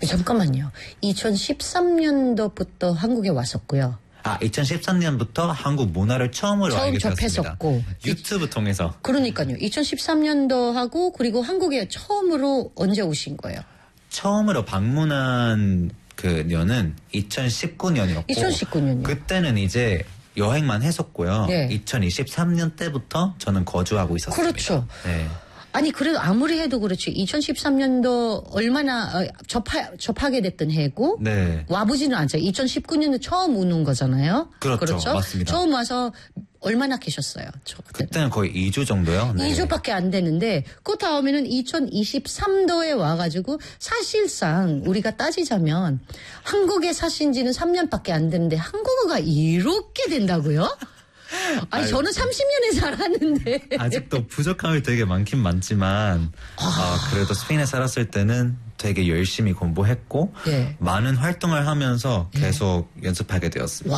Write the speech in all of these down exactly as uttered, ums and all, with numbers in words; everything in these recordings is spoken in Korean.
잠깐만요. 이천십삼 년도부터 한국에 왔었고요. 아, 이천십삼 년부터 한국 문화를 처음으로 처음 알게 되었습니다. 접했었고. 유튜브 통해서. 그러니까요. 이천십삼 년도 하고 그리고 한국에 처음으로 언제 오신 거예요? 처음으로 방문한 그 년은 이천십구 년이었고. 이천십구 년이요. 그때는 이제 여행만 했었고요. 네. 이천이십삼 년 때부터 저는 거주하고 있었습니다. 그렇죠. 네. 아니 그래도 아무리 해도 그렇지 이천십삼 년도 얼마나 어, 접하, 접하게 됐던 해고 네. 와보지는 않죠. 이천십구 년에 처음 오는 거잖아요. 그렇죠. 맞습니다. 처음 와서 얼마나 계셨어요? 저 그때는. 그때는 거의 이 주 정도요. 네. 이 주밖에 안 되는데 그 다음에는 이천이십삼 도에 와가지고 사실상 우리가 따지자면 한국에 사신 지는 삼 년밖에 안 되는데 한국어가 이렇게 된다고요? 아니 아유. 저는 삼십 년에 살았는데 아직도 부족함이 되게 많긴 많지만 아. 어, 그래도 스페인에 살았을 때는 되게 열심히 공부했고 예. 많은 활동을 하면서 계속 예. 연습하게 되었습니다. 와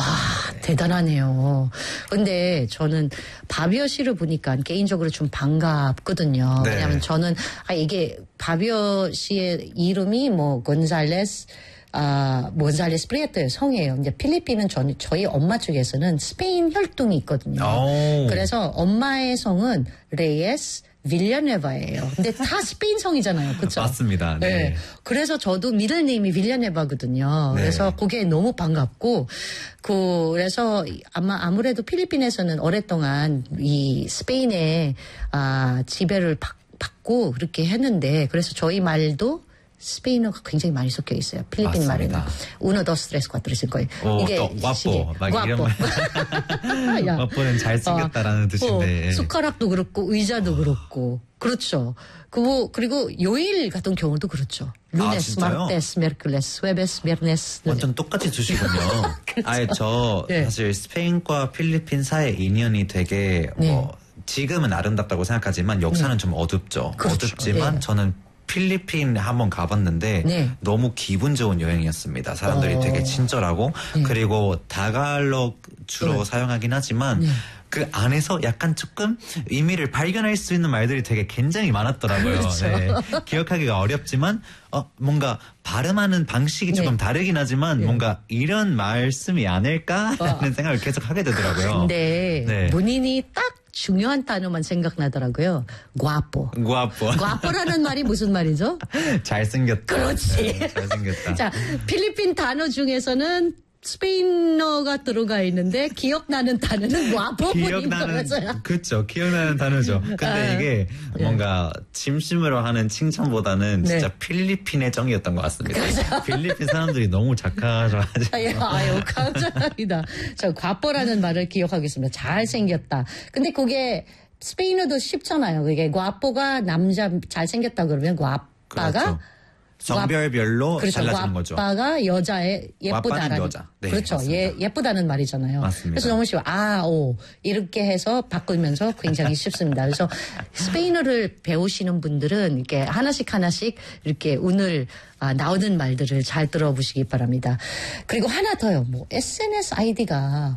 대단하네요. 근데 저는 바비오 씨를 보니까 개인적으로 좀 반갑거든요. 네. 왜냐하면 저는 아 이게 바비오 씨의 이름이 뭐 건살레스 아, 몬살레스 프리에토의 성이에요. 이제 필리핀은 전, 저희 엄마 쪽에서는 스페인 혈통이 있거든요. 오. 그래서 엄마의 성은 레이에스 빌라네바예요. 근데 다 스페인 성이잖아요. 그렇죠? 맞습니다. 네. 네. 그래서 저도 미들네임이 빌라네바거든요. 네. 그래서 그게 너무 반갑고 그 그래서 아마 아무래도 필리핀에서는 오랫동안 이 스페인의 아, 지배를 받, 받고 그렇게 했는데 그래서 저희 말도 스페인어가 굉장히 많이 섞여 있어요. 필리핀 맞습니다. 말에는 우노 더 스트레스 과트르실 거예요. 오, 이게 또 와뽀 막 와뽀. 이런 말. 야. 와뽀는 잘생겼다라는 어, 뜻인데. 어, 숟가락도 그렇고 의자도 그렇고 그렇죠. 그리고 그리고 요일 같은 경우도 그렇죠. 루네스, 진짜요? 마르테스, 메르클레스, 웨베스, 베르네스. 완전 똑같이 주시군요. 아예 저 네. 사실 스페인과 필리핀 사이의 인연이 되게 네. 뭐 지금은 아름답다고 생각하지만 역사는 좀 어둡죠. 그렇죠. 어둡지만 네. 저는 필리핀 한번 가봤는데 네. 너무 기분 좋은 여행이었습니다. 사람들이 어. 되게 친절하고 네. 그리고 다갈록 주로 네. 사용하긴 하지만 네. 그 안에서 약간 조금 의미를 발견할 수 있는 말들이 되게 굉장히 많았더라고요. 그렇죠. 네. 기억하기가 어렵지만 어, 뭔가 발음하는 방식이 조금 네. 다르긴 하지만 네. 뭔가 이런 말씀이 아닐까라는 어. 생각을 계속 하게 되더라고요. 근데 네. 본인이 딱 중요한 단어만 생각나더라고요. 과포. 구아뽀. 과포라는 말이 무슨 말이죠? 잘생겼다. 그렇지. 네, 잘생겼다. 자, 필리핀 단어 중에서는 스페인어가 들어가 있는데 기억나는 단어는 와포뿐인 거였어요. 기억나는 그렇죠. 기억나는 단어죠. 근데 아, 이게 뭔가 진심으로 하는 칭찬보다는 네. 진짜 필리핀의 정이었던 것 같습니다. 필리핀 사람들이 너무 착하셔가지고. 아유, 아유, 감사합니다. 저 과포라는 말을 기억하겠습니다. 잘생겼다. 근데 그게 스페인어도 쉽잖아요. 그게 과포가 남자 잘생겼다 그러면 과빠가 그렇죠. 성별별로 그렇죠. 달라지는 거죠. 과빠가 여자의 예쁘다라는 과빠는 여자. 네, 그렇죠. 맞습니다. 예, 예쁘다는 말이잖아요. 맞습니다. 그래서 너무 쉬워. 아, 오 이렇게 해서 바꾸면서 굉장히 쉽습니다. 그래서 스페인어를 배우시는 분들은 이렇게 하나씩 하나씩 이렇게 오늘 아, 나오는 말들을 잘 들어보시기 바랍니다. 그리고 하나 더요. 뭐 에스엔에스 아이디가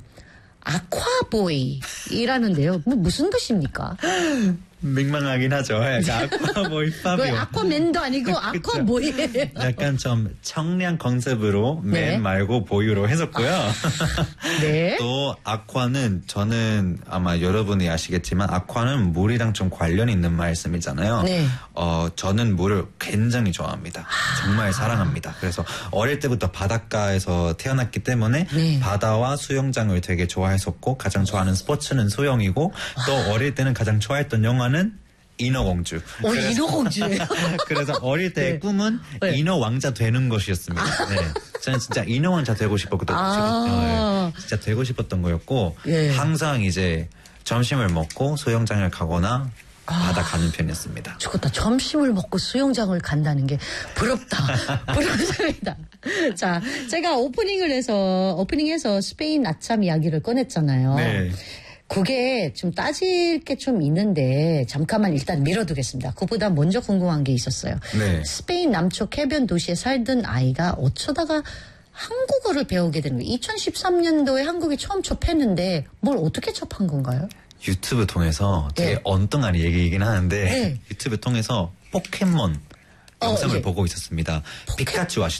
아쿠아보이라는데요. 뭐 무슨 뜻입니까? 민망하긴 하죠. 약간 아쿠아보이 왜 파비오. 아쿠아맨도 아니고 아쿠아보이예요. 약간 좀 청량 컨셉으로 맨 네. 말고 보유로 해줬고요. 네. 또 아쿠아는 저는 아마 여러분이 아시겠지만 아쿠아는 물이랑 좀 관련이 있는 말씀이잖아요. 네. 어 저는 물을 굉장히 좋아합니다. 정말 사랑합니다. 그래서 어릴 때부터 바닷가에서 태어났기 때문에 네. 바다와 수영장을 되게 좋아했었고 가장 좋아하는 스포츠는 수영이고 또 어릴 때는 가장 좋아했던 영화는 인어공주. 오, 어, 인어공주예요? 그래서 어릴 때의 네. 꿈은 네. 인어 왕자 되는 것이었습니다. 네. 저는 진짜 인어 왕자 되고 싶었거든요. 아. 진짜 되고 싶었던 거였고 예. 항상 이제 점심을 먹고 수영장을 가거나 바다 가는 편이었습니다. 죽었다. 점심을 먹고 수영장을 간다는 게 부럽다. 부럽습니다. 자, 제가 오프닝을 해서, 오프닝에서 스페인 아참 이야기를 꺼냈잖아요. 네. 그게 좀 따질 게 좀 있는데 잠깐만 일단 미뤄두겠습니다. 그보다 먼저 궁금한 게 있었어요. 네. 스페인 남쪽 해변 도시에 살던 아이가 어쩌다가 한국어를 배우게 되는 거예요. 이천십삼 년도에 한국에 처음 접했는데 뭘 어떻게 접한 건가요? 유튜브 통해서 되게 네. 엉뚱한 얘기이긴 하는데 네. 유튜브 통해서 포켓몬 어, 영상을 예. 보고 있었습니다. 피카츄 아시죠?